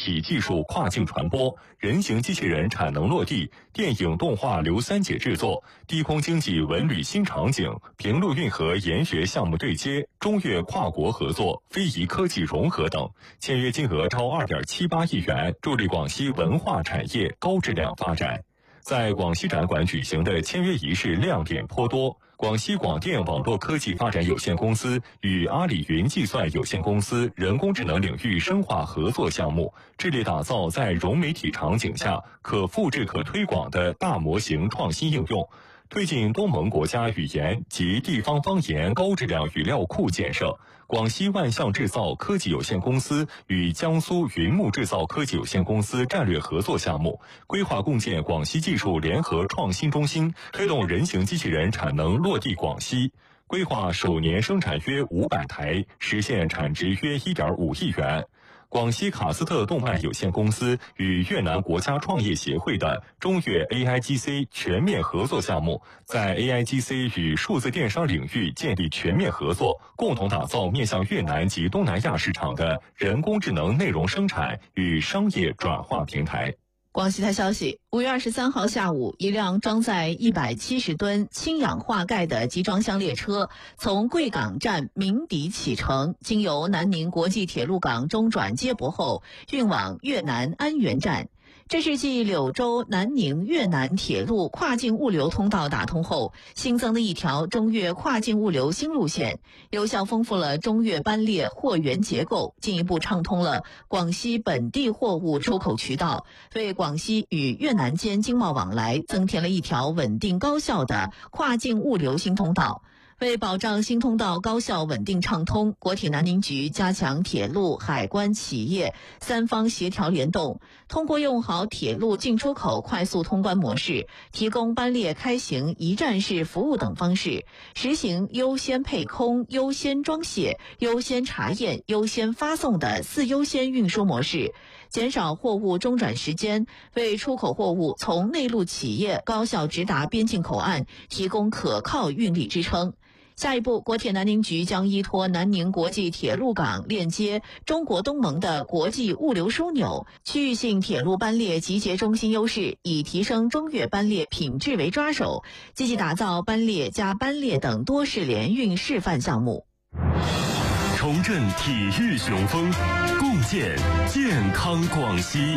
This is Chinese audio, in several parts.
体技术跨境传播，人形机器人产能落地，电影动画刘三姐制作，低空经济文旅新场景，平陆运河研学项目对接，中越跨国合作，非遗科技融合等，签约金额超2.78亿元，助力广西文化产业高质量发展。在广西展馆举行的签约仪式亮点颇多。广西广电网络科技发展有限公司与阿里云计算有限公司人工智能领域深化合作项目，致力打造在融媒体场景下可复制可推广的大模型创新应用，推进东盟国家语言及地方方言高质量语料库建设。广西万象制造科技有限公司与江苏云木制造科技有限公司战略合作项目，规划共建广西技术联合创新中心，推动人形机器人产能落地广西。规划首年生产约500台，实现产值约1.5亿元。广西卡斯特动漫有限公司与越南国家创业协会的中越 AIGC 全面合作项目，在 AIGC 与数字电商领域建立全面合作，共同打造面向越南及东南亚市场的人工智能内容生产与商业转化平台。 广西台消息，5月23号下午，一辆装载170吨氢氧化钙的集装箱列车从贵港站鸣笛启程，经由南宁国际铁路港中转接驳后，运往越南安源站。这是继柳州南宁越南铁路跨境物流通道打通后，新增的一条中越跨境物流新路线，有效丰富了中越班列货源结构，进一步畅通了广西本地货物出口渠道，为广西与越南间经贸往来增添了一条稳定高效的跨境物流新通道。为保障新通道高效稳定畅通，国铁南宁局加强铁路、海关、企业三方协调联动，通过用好铁路进出口快速通关模式，提供班列开行一站式服务等方式，实行优先配空、优先装卸、优先查验、优先发送的4优先运输模式，减少货物中转时间，为出口货物从内陆企业高效直达边境口岸提供可靠运力支撑。下一步，国铁南宁局将依托南宁国际铁路港链接中国东盟的国际物流枢纽、区域性铁路班列集结中心优势，以提升中越班列品质为抓手，积极打造班列加班列等多式联运示范项目。 重振体育雄风，共建健康广西。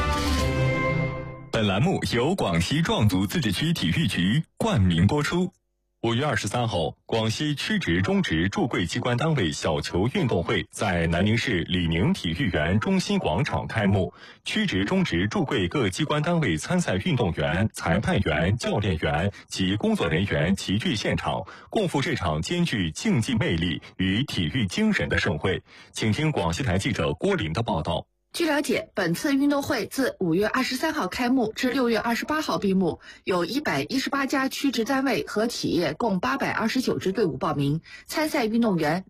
本栏目由广西壮族自治区体育局冠名播出。5月23号，广西区直中直驻贵机关单位小球运动会在南宁市李宁体育园中心广场开幕。区直中直驻贵各机关单位参赛运动员、裁判员、教练员及工作人员齐聚现场，共赴这场兼具竞技魅力与体育精神的盛会。请听广西台记者郭林的报道。 据了解，本次运动会自5月23号开幕至6月28号闭幕，有118家区直单位和企业共829支队伍报名，参赛运动员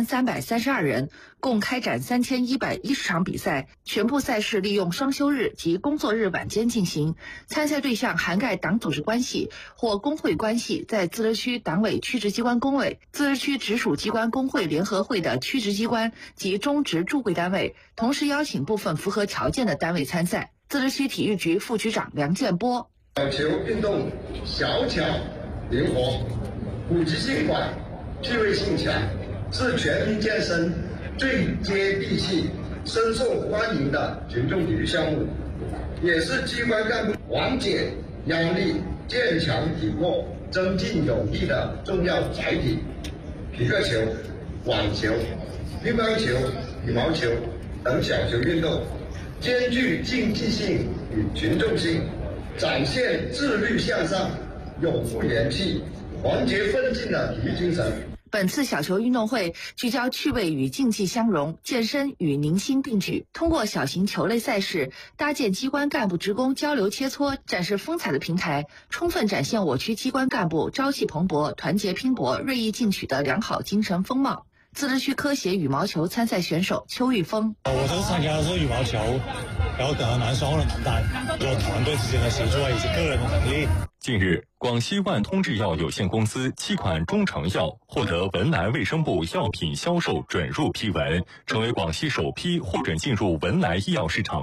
2332人，共开展3110场比赛，全部赛事利用双休日及工作日晚间进行。参赛对象涵盖党组织关系或工会关系在自治区党委区直机关工委、自治区直属机关工会联合会的区直机关及中直驻贵单位，同时邀请部分符合条件的单位参赛。自治区体育局副局长梁建波： 小球运动小巧灵活，普及性广，趣味性强，是全民健身最接地气、深受欢迎的群众体育项目，也是机关干部缓解压力、健强体魄、增进友谊的重要载体。皮克球、网球、乒乓球、羽毛球等小球运动兼具竞技性与群众性，展现自律向上、永不言弃、团结奋进的体育精神。 本次小球运动会聚焦趣味与竞技相融，健身与宁心并举，通过小型球类赛事搭建机关干部职工交流切磋、展示风采的平台，充分展现我区机关干部朝气蓬勃、团结拼搏、锐意进取的良好精神风貌。自治区科协羽毛球参赛选手邱玉峰： 我这次参加的是羽毛球，然后得男双或者男单，有团队之间的协作以及个人的能力。 近日，广西万通制药有限公司7款中成药获得文莱卫生部药品销售准入批文，成为广西首批获准进入文莱医药市场